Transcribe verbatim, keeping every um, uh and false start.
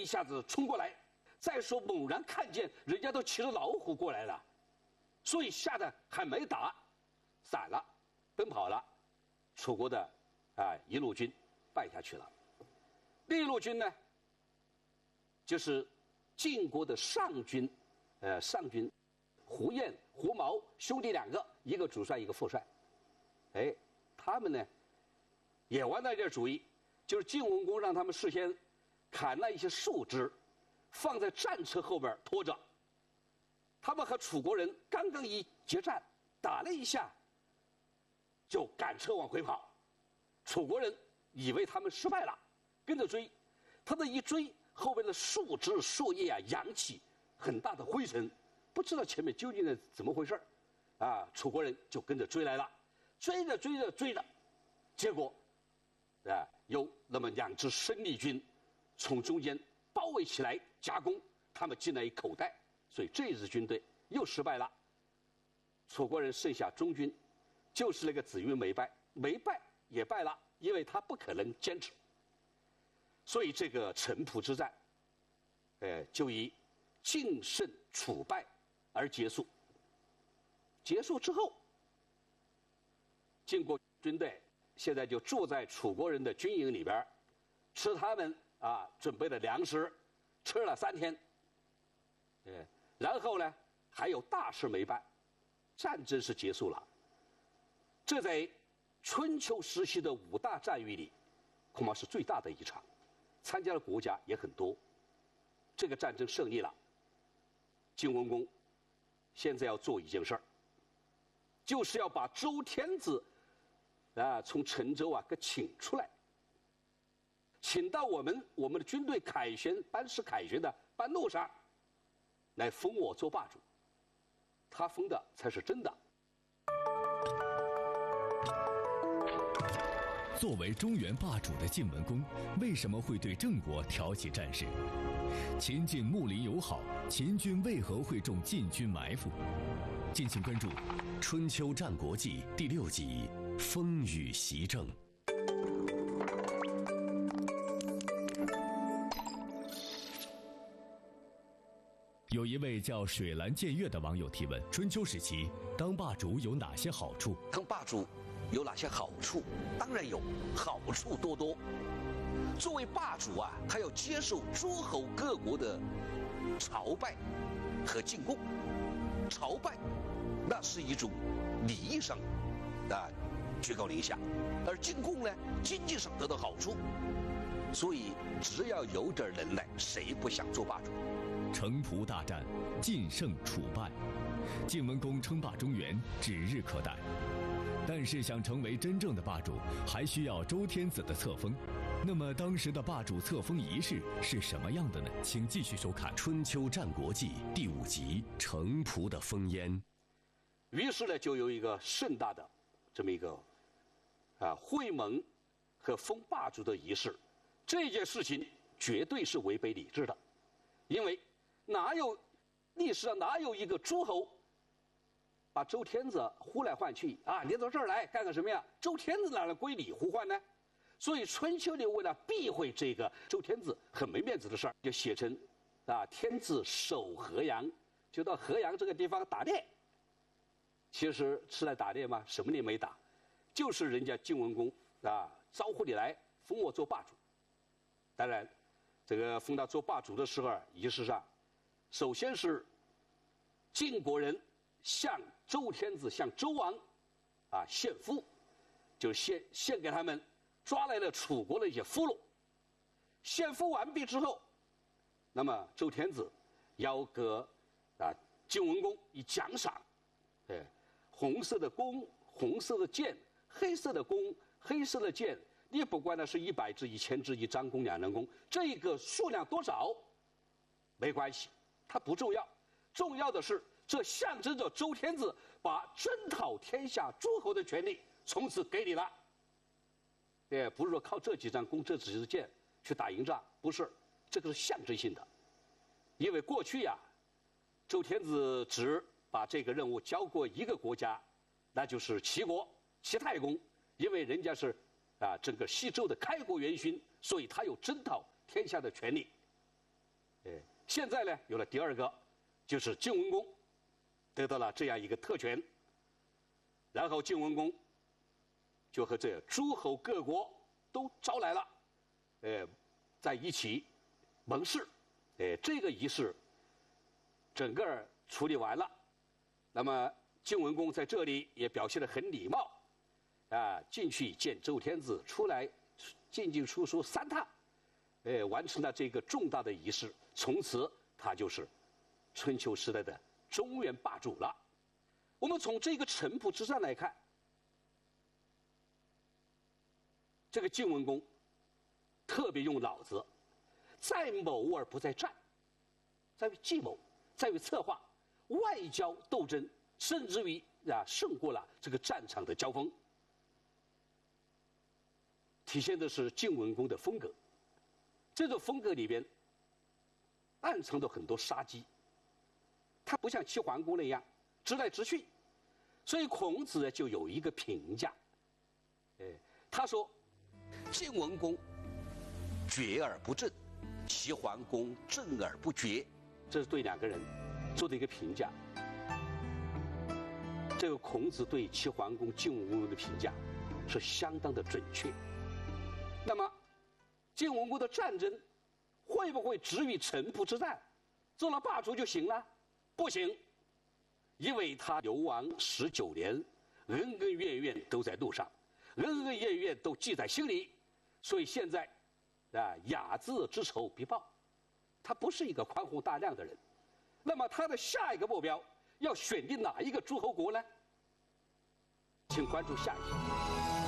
一下子冲过来，再说猛然看见人家都骑着老虎过来了，所以吓得还没打，散了，奔跑了。楚国的啊一路军败下去了。另一路军呢，就是晋国的上军，呃上军胡彦、胡毛兄弟两个，一个主帅一个副帅。哎，他们呢也玩了一点主意，就是晋文公让他们事先砍了一些树枝，放在战车后边拖着。他们和楚国人刚刚一决战，打了一下，就赶车往回跑。楚国人以为他们失败了，跟着追。他们一追，后边的树枝树叶啊扬起很大的灰尘，不知道前面究竟是怎么回事啊，楚国人就跟着追来了。追着追着追着，结果啊有那么两支生力军从中间包围起来夹攻，他们进了一口袋，所以这一支军队又失败了。楚国人剩下中军，就是那个子云没败，没败也败了，因为他不可能坚持。所以这个城濮之战，呃，就以晋胜楚败而结束。结束之后，晋国军队现在就住在楚国人的军营里边，吃他们啊准备的粮食，吃了三天。呃，然后呢，还有大事没办，战争是结束了。这在春秋时期的五大战役里，恐怕是最大的一场，参加的国家也很多。这个战争胜利了，晋文公现在要做一件事儿，就是要把周天子啊从陈州啊给请出来，请到我们我们的军队凯旋班师凯旋的半路上，来封我做霸主。他封的才是真的。 作为中原霸主的晋文公，为什么会对郑国挑起战事？秦晋睦邻友好，秦军为何会中晋军埋伏？敬请关注《 春秋战国记》第六集《风雨袭郑》。 有一位叫水蓝见月的网友提问：春秋时期当霸主有哪些好处？ 当霸主有哪些好处？当然有，好处多多。作为霸主啊，他要接受诸侯各国的朝拜和进贡。朝拜那是一种礼仪上啊居高临下，而进贡呢，经济上得到好处。所以只要有点人来，谁不想做霸主？ 城濮大战，晋胜楚败，晋文公称霸中原指日可待。但是想成为真正的霸主，还需要周天子的册封。那么当时的霸主册封仪式是什么样的呢？请继续收看《 春秋战国记》第五集《城濮的烽烟》。 于是呢，就有一个盛大的这么一个啊会盟和封霸主的仪式。这件事情绝对是违背礼制的，因为哪有历史上哪有一个诸侯把周天子呼来唤去啊？你到这儿来干个什么呀？周天子哪来归你呼唤呢？所以春秋里为了避讳这个周天子很没面子的事儿，就写成啊天子守河阳，就到河阳这个地方打猎。其实是来打猎吗？什么猎没打，就是人家晋文公啊招呼你来封我做霸主。当然，这个封他做霸主的时候，仪式上，首先是晋国人向周天子、向周王啊献俘，就献献给他们抓来了楚国的一些俘虏。献俘完毕之后，那么周天子要给啊晋文公以奖赏，哎，红色的弓，红色的箭，黑色的弓，黑色的箭。你不管它是一百只、一千只、一张弓、两人弓，这个数量多少没关系，它不重要。重要的是，这象征着周天子把征讨天下诸侯的权利从此给你了。对，不是说靠这几张弓、这几支箭去打赢仗，不是，这个是象征性的。因为过去呀，周天子只把这个任务交过一个国家，那就是齐国、齐太公，因为人家是。啊，整个西周的开国元勋，所以他有征讨天下的权利。 哎，现在呢有了第二个，就是晋文公得到了这样一个特权，然后晋文公就和这诸侯各国都招来了，呃，在一起盟誓，哎，这个仪式整个处理完了，那么晋文公在这里也表现得很礼貌，啊，进去见周天子，出来进进出出三趟，呃，完成了这个重大的仪式，从此他就是春秋时代的中原霸主了。我们从这个城濮之战来看，这个晋文公特别用脑子，在谋而不在战，在于计谋，在于策划，外交斗争，甚至于啊胜过了这个战场的交锋，体现的是晋文公的风格。这种风格里边暗藏着很多杀机，他不像齐桓公那样直来直去，所以孔子就有一个评价，哎，他说晋文公决而不正，齐桓公正而不决。 这是对两个人做的一个评价。这个孔子对齐桓公、晋文公的评价是相当的准确。那么晋文公的战争会不会止于城濮之战，做了霸主就行了？不行，因为他流亡十九年，恩恩怨怨都在路上，恩恩怨怨都记在心里，所以现在啊，雅自知仇必报，他不是一个宽宏大量的人。那么他的下一个目标要选定哪一个诸侯国呢？请关注下一集。